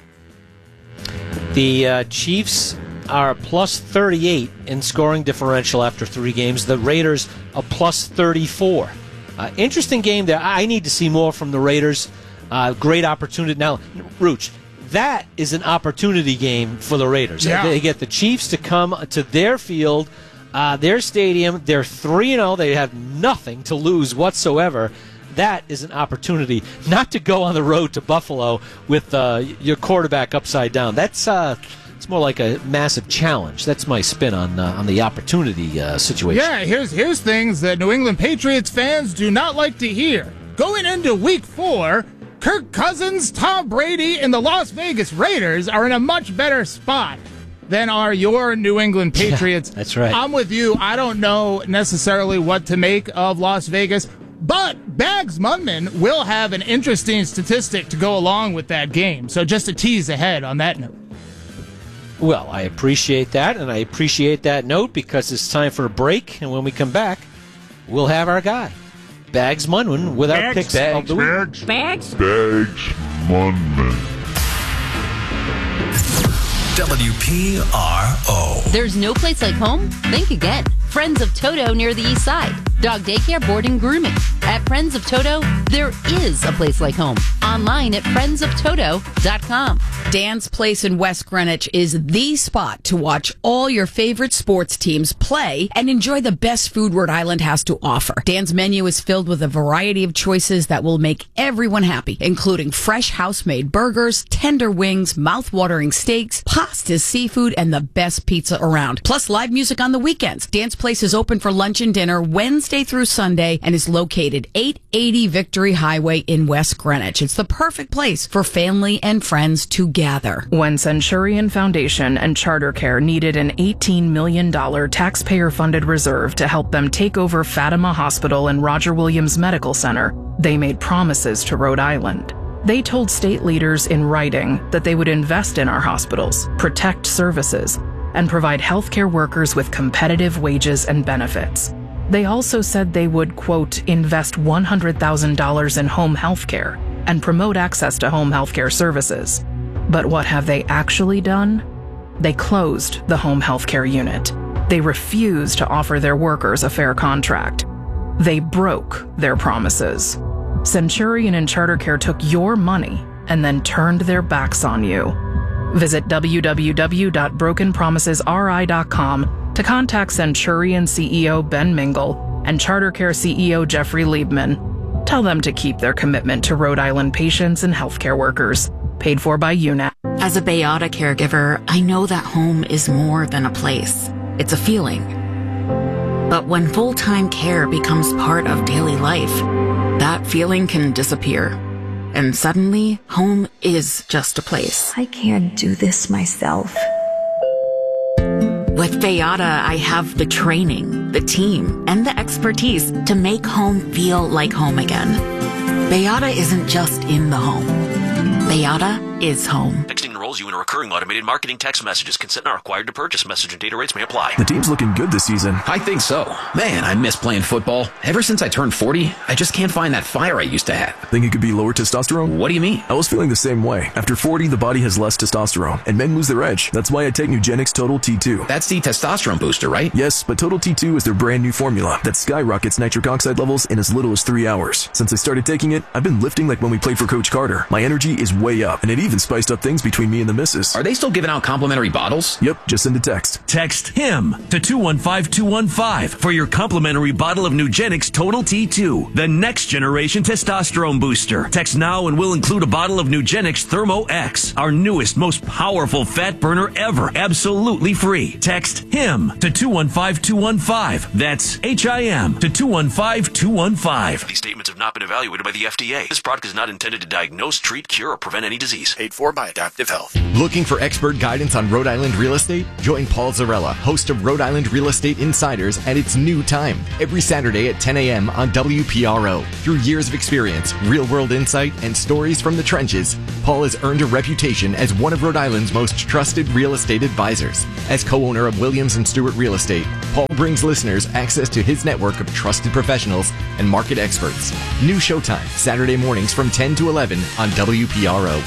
The Chiefs are a plus 38 in scoring differential after 3 games. The Raiders a plus 34. Interesting game there. I need to see more from the Raiders. Great opportunity. Now, Rooch, that is an opportunity game for the Raiders. Yeah. They get the Chiefs to come to their field, their stadium. They're 3-0. They have nothing to lose whatsoever. That is an opportunity not to go on the road to Buffalo with your quarterback upside down. That's it's more like a massive challenge. That's my spin on the opportunity situation. Yeah, here's things that New England Patriots fans do not like to hear. Going into Week 4, Kirk Cousins, Tom Brady, and the Las Vegas Raiders are in a much better spot than are your New England Patriots. That's right. I'm with you. I don't know necessarily what to make of Las Vegas, but Bags Munman will have an interesting statistic to go along with that game. So just a tease ahead on that note. Well, I appreciate that, and I appreciate that note because it's time for a break, and when we come back, we'll have our guy, Bags Munman, with our picks of the week. Bags Munman. WPRO. There's no place like home? Think again. Friends of Toto near the East Side. Dog daycare, boarding, grooming. At Friends of Toto, there is a place like home. Online at friendsoftoto.com. Dan's Place in West Greenwich is the spot to watch all your favorite sports teams play and enjoy the best food Rhode Island has to offer. Dan's menu is filled with a variety of choices that will make everyone happy, including fresh house-made burgers, tender wings, mouth-watering steaks, pastas, seafood, and the best pizza around. Plus live music on the weekends. Dan's Place is open for lunch and dinner Wednesday through Sunday and is located 880 Victory Highway in West Greenwich. It's the perfect place for family and friends to gather. When Centurion Foundation and Charter Care needed an $18 million taxpayer-funded reserve to help them take over Fatima Hospital and Roger Williams Medical Center, they made promises to Rhode Island. They told state leaders in writing that they would invest in our hospitals, protect services, and provide healthcare workers with competitive wages and benefits. They also said they would, quote, invest $100,000 in home healthcare and promote access to home healthcare services. But what have they actually done? They closed the home healthcare unit. They refused to offer their workers a fair contract. They broke their promises. Centurion and Charter Care took your money and then turned their backs on you. Visit www.brokenpromisesri.com to contact Centurion CEO Ben Mingle and Charter Care CEO Jeffrey Liebman. Tell them to keep their commitment to Rhode Island patients and healthcare workers. Paid for by UNAP. As a Bayada caregiver, I know that home is more than a place. It's a feeling. But when full-time care becomes part of daily life, that feeling can disappear. And suddenly, home is just a place. I can't do this myself. With Bayada, I have the training, the team, and the expertise to make home feel like home again. Bayada isn't just in the home. Bayada is home. Texting enrolls you in a recurring automated marketing text messages. Consent not required to purchase. Message and data rates may apply. The team's looking good this season. I think so. Man, I miss playing football. Ever since I turned 40, I just can't find that fire I used to have. Think it could be lower testosterone? What do you mean? I was feeling the same way. After 40, the body has less testosterone, and men lose their edge. That's why I take Nugenix Total T2. That's the testosterone booster, right? Yes, but Total T2 is their brand new formula that skyrockets nitric oxide levels in as little as 3 hours. Since I started taking it, I've been lifting like when we played for Coach Carter. My energy is way up, and it even spiced up things between me me and the missus. Are they still giving out complimentary bottles? Yep, just send a text. Text HIM to 215-215 for your complimentary bottle of Nugenix Total T2, the next generation testosterone booster. Text now and we'll include a bottle of Nugenix Thermo X, our newest, most powerful fat burner ever, absolutely free. Text HIM to 215-215. That's HIM to 215-215. These statements have not been evaluated by the FDA. This product is not intended to diagnose, treat, cure, or prevent any disease. Paid for by Adaptive Health. Looking for expert guidance on Rhode Island real estate? Join Paul Zarella, host of Rhode Island Real Estate Insiders, at its new time, every Saturday at 10 a.m. on WPRO. Through years of experience, real-world insight, and stories from the trenches, Paul has earned a reputation as one of Rhode Island's most trusted real estate advisors. As co-owner of Williams & Stewart Real Estate, Paul brings listeners access to his network of trusted professionals and market experts. New showtime, Saturday mornings from 10 to 11 on WPRO.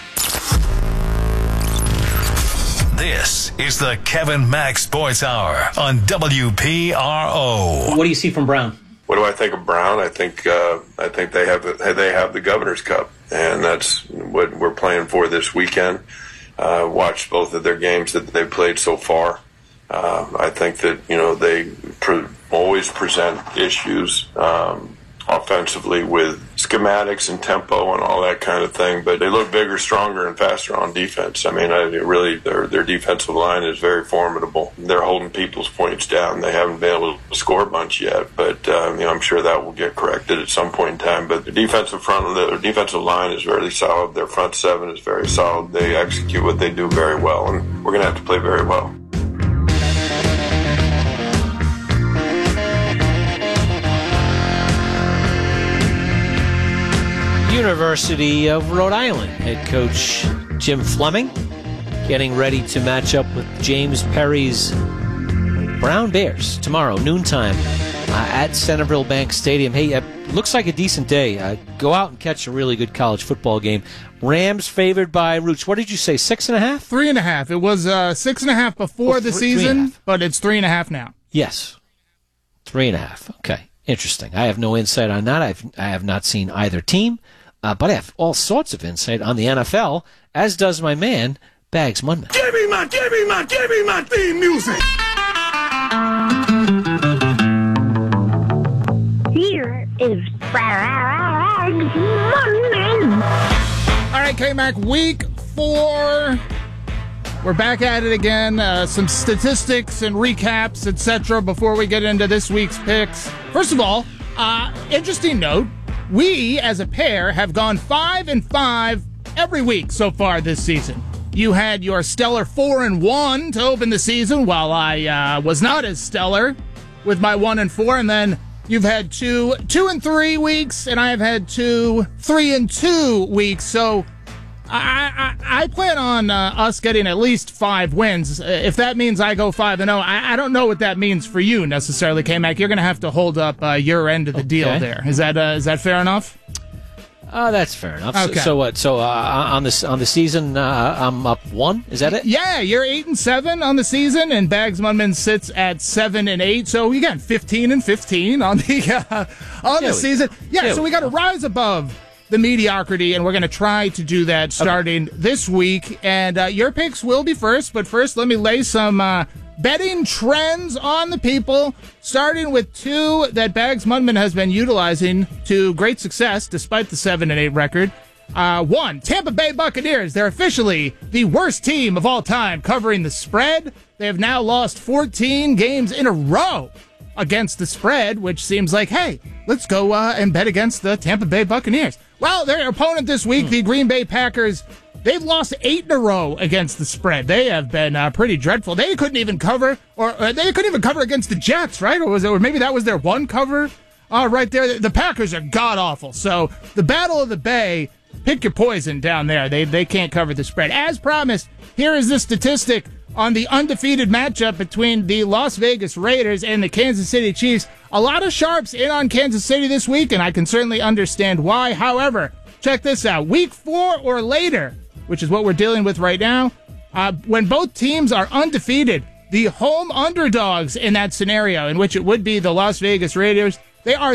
This is the Kevin Mack Sports Hour on WPRO. What do you see from Brown? What do I think of Brown? I think they have the Governor's Cup, and that's what we're playing for this weekend. Watched both of their games that they've played so far. I think that they always present issues offensively with schematics and tempo and all that kind of thing, but they look bigger, stronger, and faster on defense. I mean, their defensive line is very formidable. They're holding people's points down. They haven't been able to score a bunch yet, but I'm sure that will get corrected at some point in time. But the defensive line is very solid. Their front seven is very solid. They execute what they do very well, and we're going to have to play very well. University of Rhode Island head coach Jim Fleming getting ready to match up with James Perry's Brown Bears tomorrow, noontime, at Centerville Bank Stadium. Hey, looks like a decent day. Go out and catch a really good college football game. Rams favored by Roots. What did you say, 6.5? 3.5. It was 6.5 before the season, but it's 3.5 now. Yes, 3.5. Okay, interesting. I have no insight on that. I have not seen either team. But I have all sorts of insight on the NFL, as does my man, Bags Mundman. Give me my theme music. Here is Bags Mundman. All right, K-Mac, week 4. We're back at it again. Some statistics and recaps, etc. before we get into this week's picks. First of all, interesting note. We, as a pair, have gone 5-5 every week so far this season. You had your stellar 4-1 to open the season, while I was not as stellar with my 1-4. And then you've had 2-3 weeks, and I have had 3-2 weeks. So I plan on us getting at least 5 wins. If that means I go 5-0, I don't know what that means for you necessarily, K-Mac. You're going to have to hold up your end of the deal there. Is that fair enough? That's fair enough. Okay. So what? So on the season, I'm up 1. Is that it? Yeah, you're 8-7 on the season, and Bags Mundman sits at 7-8. So again, 15-15 on the season. Yeah, so we got to rise above the mediocrity, and we're going to try to do that starting this week. And your picks will be first, but first let me lay some betting trends on the people, starting with 2 that Bags Mundman has been utilizing to great success despite the 7-8 record. 1, Tampa Bay Buccaneers. They're officially the worst team of all time covering the spread. They have now lost 14 games in a row against the spread, which seems like, hey, let's go and bet against the Tampa Bay Buccaneers. Well, their opponent this week, the Green Bay Packers, they've lost 8 in a row against the spread. They have been pretty dreadful. They couldn't even cover, or they couldn't even cover against the Jets, right? Or maybe that was their one cover right there. The Packers are god-awful. So the Battle of the Bay, pick your poison down there. They can't cover the spread. As promised, here is the statistic on the undefeated matchup between the Las Vegas Raiders and the Kansas City Chiefs. A lot of sharps in on Kansas City this week, and I can certainly understand why. However, check this out. Week 4 or later, which is what we're dealing with right now, when both teams are undefeated, the home underdogs in that scenario, in which it would be the Las Vegas Raiders, they are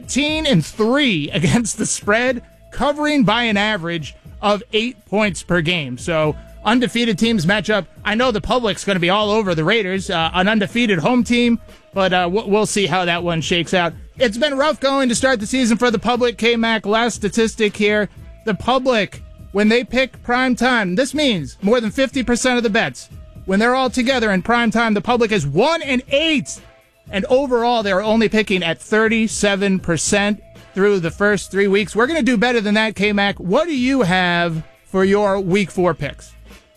13-3 against the spread, covering by an average of 8 points per game. So undefeated teams match up. I know the public's going to be all over the Raiders, an undefeated home team, but we'll see how that one shakes out. It's been rough going to start the season for the public. K-Mac, last statistic here. The public, when they pick prime time, this means more than 50% of the bets. When they're all together in prime time, the public is 1-8. And overall, they're only picking at 37% through the first 3 weeks. We're going to do better than that, K-Mac. What do you have for your Week 4 picks?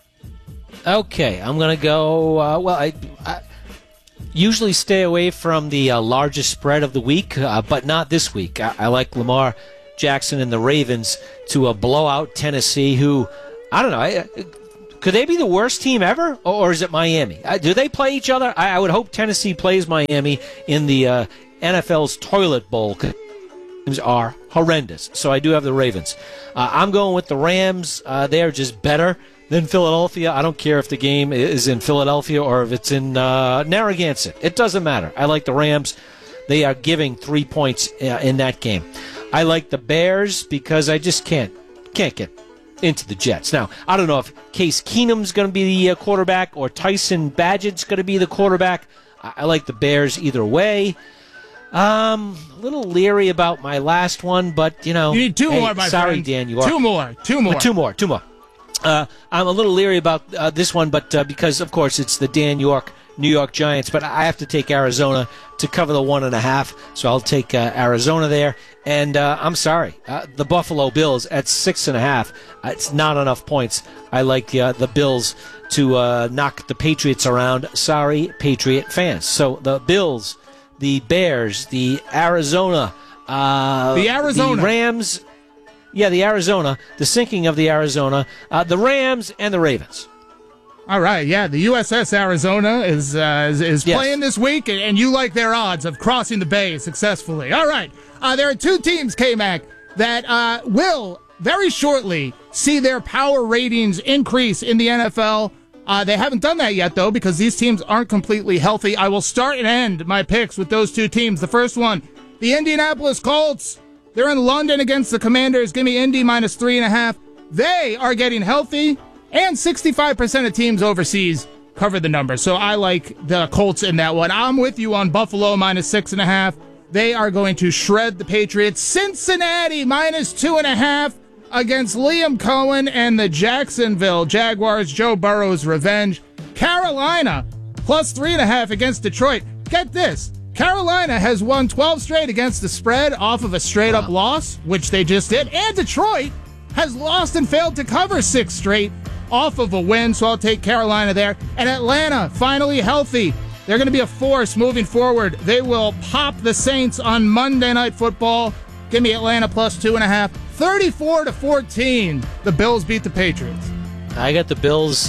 Okay, I'm going to go, I usually stay away from the largest spread of the week, but not this week. I like Lamar Jackson and the Ravens to blow out Tennessee, who, I don't know, could they be the worst team ever, or is it Miami? Do they play each other? I would hope Tennessee plays Miami in the NFL's Toilet Bowl. Teams are horrendous, so I do have the Ravens. I'm going with the Rams. They are just better than Philadelphia. I don't care if the game is in Philadelphia or if it's in Narragansett. It doesn't matter. I like the Rams. They are giving 3 points in that game. I like the Bears because I just can't get into the Jets. Now, I don't know if Case Keenum's going to be the quarterback or Tyson Badgett's going to be the quarterback. I like the Bears either way. A little leery about my last one, but, you know. You need two more, my sorry, friend. Dan, you are. Two more. Two more. I'm a little leery about this one, but because, of course, it's the Dan York New York Giants, but I have to take Arizona to cover the 1.5, so I'll take Arizona there. And I'm sorry, the Buffalo Bills at 6.5. It's not enough points. I like the Bills to knock the Patriots around. Sorry, Patriot fans. So the Bills, the Bears, the Arizona, the Rams. Yeah, the Arizona, the sinking of the Arizona, the Rams, and the Ravens. All right, yeah, the USS Arizona is playing this week, and you like their odds of crossing the bay successfully. All right, there are two teams, K-Mac, that will very shortly see their power ratings increase in the NFL. They haven't done that yet, though, because these teams aren't completely healthy. I will start and end my picks with those two teams. The first one, the Indianapolis Colts. They're in London against the Commanders. Give me Indy minus 3.5. They are getting healthy, and 65% of teams overseas cover the number. So I like the Colts in that one. I'm with you on Buffalo minus 6.5. They are going to shred the Patriots. Cincinnati minus 2.5 against Liam Cohen and the Jacksonville Jaguars. Joe Burrow's revenge. Carolina plus 3.5 against Detroit. Get this. Carolina has won 12 straight against the spread off of a straight-up loss, which they just did. And Detroit has lost and failed to cover 6 straight off of a win, so I'll take Carolina there. And Atlanta, finally healthy. They're going to be a force moving forward. They will pop the Saints on Monday Night Football. Give me Atlanta plus 2.5. 34-14, the Bills beat the Patriots. I got the Bills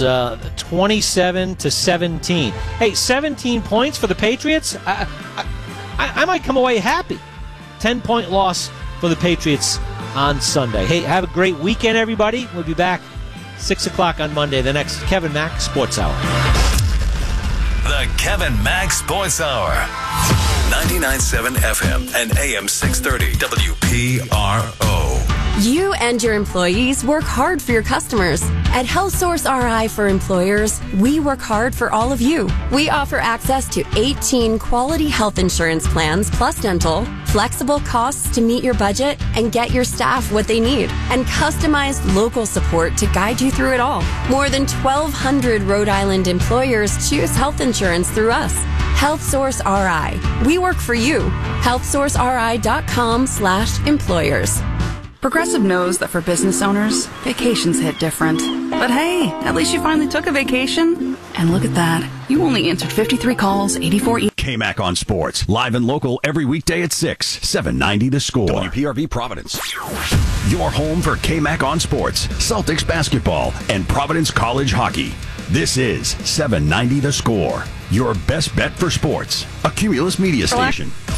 27-17. Hey, 17 points for the Patriots? I might come away happy. 10-point loss for the Patriots on Sunday. Hey, have a great weekend, everybody. We'll be back 6 o'clock on Monday, the next Kevin Mack Sports Hour. The Kevin Mack Sports Hour. 99.7 FM and AM 630 WPRO. You and your employees work hard for your customers. At HealthSource RI for Employers, we work hard for all of you. We offer access to 18 quality health insurance plans plus dental, flexible costs to meet your budget and get your staff what they need, and customized local support to guide you through it all. More than 1,200 Rhode Island employers choose health insurance through us. HealthSource RI. We work for you. HealthSourceRI.com/employers. Progressive knows that for business owners, vacations hit different. But hey, at least you finally took a vacation. And look at that. You only answered 53 calls, 84 K-Mac on Sports. Live and local every weekday at 6, 790 The Score. WPRV Providence. Your home for K-Mac on Sports, Celtics basketball, and Providence College hockey. This is 790 The Score. Your best bet for sports. A Cumulus Media station.